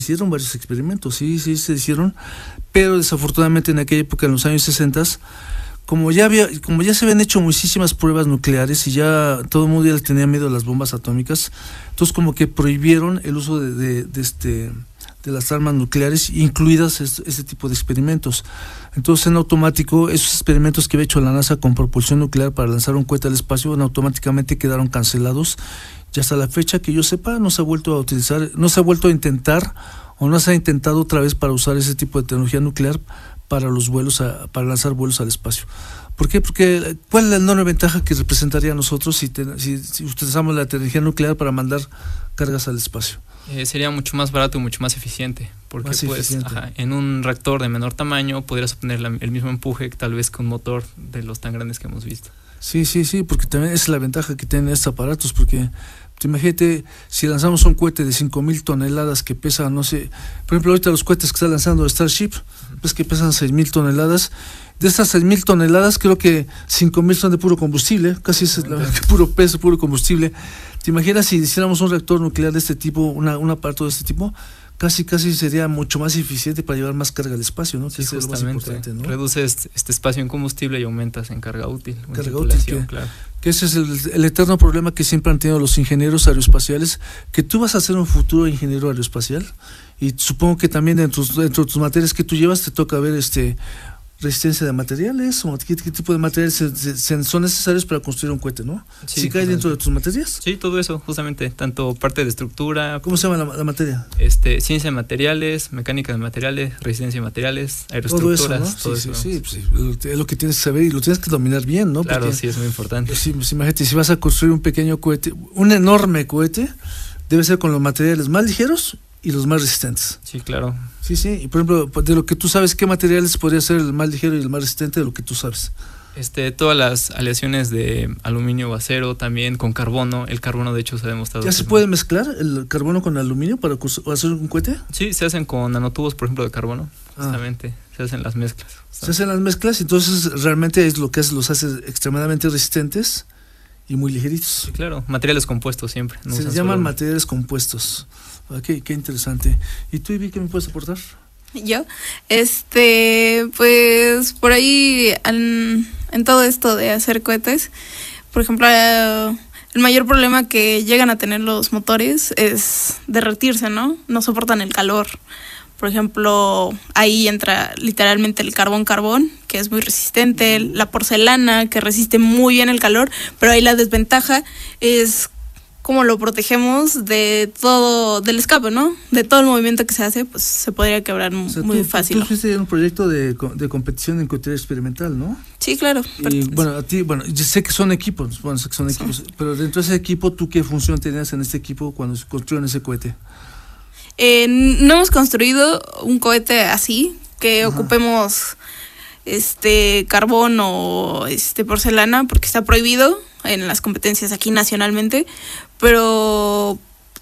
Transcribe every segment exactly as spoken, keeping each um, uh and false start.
hicieron varios experimentos, sí, sí se hicieron, pero desafortunadamente en aquella época, en los años sesenta, como ya había, como ya se habían hecho muchísimas pruebas nucleares y ya todo el mundo ya les tenía miedo a las bombas atómicas, entonces como que prohibieron el uso de, de, de este de las armas nucleares, incluidas este, este tipo de experimentos. Entonces en automático esos experimentos que había hecho la NASA con propulsión nuclear para lanzar un cohete al espacio, automáticamente quedaron cancelados, y hasta la fecha que yo sepa no se ha vuelto a utilizar, no se ha vuelto a intentar o no se ha intentado otra vez para usar ese tipo de tecnología nuclear para los vuelos, a, para lanzar vuelos al espacio. ¿Por qué? Porque ¿cuál es la enorme ventaja que representaría a nosotros si, te, si, si utilizamos la tecnología nuclear para mandar cargas al espacio? Eh, sería mucho más barato y mucho más eficiente, porque más pues eficiente. Ajá, en un reactor de menor tamaño podrías obtener la, el mismo empuje que tal vez que un motor de los tan grandes que hemos visto. Sí, sí, sí, porque también esa es la ventaja que tienen estos aparatos, porque imagínate, si lanzamos un cohete de cinco mil toneladas que pesa, no sé, por ejemplo, ahorita los cohetes que está lanzando Starship, pues que pesan seis mil toneladas. De estas seis mil toneladas, creo que cinco mil son de puro combustible, casi es la, puro peso, puro combustible. ¿Te imaginas si hiciéramos un reactor nuclear de este tipo, una, un aparato de este tipo? Casi, casi sería mucho más eficiente para llevar más carga al espacio, ¿no? Sí, que es lo más importante, ¿no? Reduces este espacio en combustible y aumentas en carga útil. Carga útil, que, claro. que ese es el, el eterno problema que siempre han tenido los ingenieros aeroespaciales, que tú vas a ser un futuro ingeniero aeroespacial y supongo que también dentro, dentro de tus materias que tú llevas te toca ver este resistencia de materiales o qué, qué tipo de materiales se, se, son necesarios para construir un cohete, ¿no? ¿Sí, ¿Sí cae dentro de tus materias? Sí, todo eso, justamente, tanto parte de estructura. ¿Cómo se llama la, la materia? Este, ciencia de materiales, mecánica de materiales, resistencia de materiales, aeroestructuras. Todo eso, ¿no? Sí, sí, sí, pues, es lo que tienes que saber y lo tienes que dominar bien, ¿no? Claro, porque, sí, es muy importante. Sí, pues, imagínate, si vas a construir un pequeño cohete, un enorme cohete, debe ser con los materiales más ligeros y los más resistentes. Sí, claro. Sí, sí, y por ejemplo, de lo que tú sabes, ¿qué materiales podría ser el más ligero y el más resistente de lo que tú sabes? Este, todas las aleaciones de aluminio o acero, también con carbono. El carbono, de hecho, se ha demostrado. ¿Ya se puede mezclar el carbono con aluminio para hacer un cohete? Sí, se hacen con nanotubos, por ejemplo, de carbono. Justamente, ah. se hacen las mezclas. Se hacen las mezclas, entonces realmente es lo que hace, los hace extremadamente resistentes y muy ligeritos. Sí, claro, materiales compuestos siempre. No se les llaman solo... materiales compuestos. Okay, qué interesante. ¿Y tú, Ivy, qué me puedes aportar? Yo, este, pues por ahí en, en todo esto de hacer cohetes, por ejemplo, eh, el mayor problema que llegan a tener los motores es derretirse, ¿no? No soportan el calor. Por ejemplo, ahí entra literalmente el carbón-carbón, que es muy resistente, la porcelana, que resiste muy bien el calor, pero ahí la desventaja es cómo lo protegemos de todo, del escape, ¿no? De todo el movimiento que se hace, pues se podría quebrar o sea, muy tú, fácil. Tú fuiste en un proyecto de, de competición en cohetería experimental, ¿no? Sí, claro. Y bueno, a ti, bueno, yo sé que son equipos, bueno, sé que son equipos, sí. Pero dentro de ese equipo, ¿tú qué función tenías en este equipo cuando se construyeron ese cohete? Eh, no hemos construido un cohete así, que Ajá. ocupemos este carbón o este porcelana, porque está prohibido en las competencias aquí nacionalmente, pero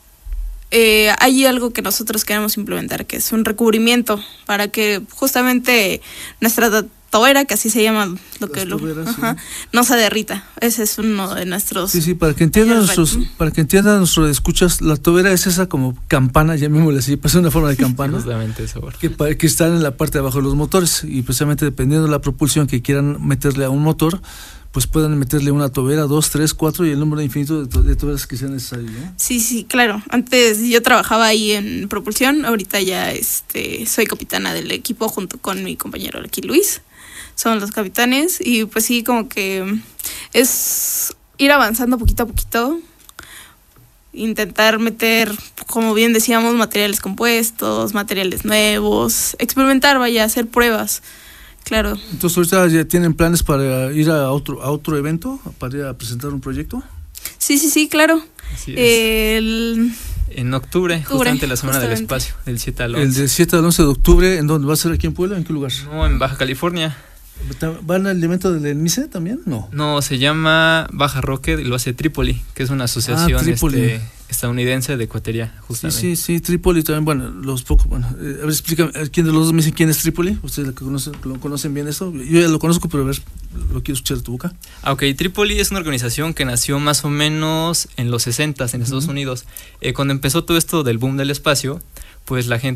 eh, hay algo que nosotros queremos implementar, que es un recubrimiento para que justamente nuestra tobera, que así se llama lo que toberas, lo, ajá, sí. no se derrita. Ese es uno de nuestros. Sí, sí, para que entiendan nuestros, para que entiendan nuestros escuchas, la tobera es esa como campana, llamémosle así, pues es una forma de campana. Justamente eso. Que, que están en la parte de abajo de los motores y precisamente dependiendo de la propulsión que quieran meterle a un motor, pues puedan meterle una tobera, dos, tres, cuatro y el número infinito de, to de toberas que sean necesarias, ¿no? Sí, sí, claro. Antes yo trabajaba ahí en propulsión, ahorita ya este soy capitana del equipo junto con mi compañero aquí Luis. Son los capitanes y pues sí, como que es ir avanzando poquito a poquito, intentar meter, como bien decíamos, materiales compuestos, materiales nuevos, experimentar, vaya, hacer pruebas. Claro. Entonces ahorita ya tienen planes para ir a otro a otro evento, para ir a presentar un proyecto. Sí, sí, sí, claro. Así es. El... En octubre, octubre, justamente la semana justamente. del espacio, del siete al once. El del siete al once de octubre, ¿en dónde va a ser? ¿Aquí en Puebla? ¿En qué lugar? No, en Baja California. ¿Van al evento del ENMICE también? No. No, se llama Baja Rocket y lo hace Trípoli, que es una asociación ah, este, estadounidense de cohetería, justamente. Sí, sí, sí, Trípoli también, bueno, los pocos, bueno, eh, a ver, explícame, ¿quién de los dos me dicen quién es Trípoli? ¿Ustedes lo conocen, lo conocen bien eso? Yo ya lo conozco, pero a ver, lo quiero escuchar de tu boca. Ah, ok, Trípoli es una organización que nació más o menos en los sesentas en Estados uh-huh. Unidos. Eh, cuando empezó todo esto del boom del espacio, pues la gente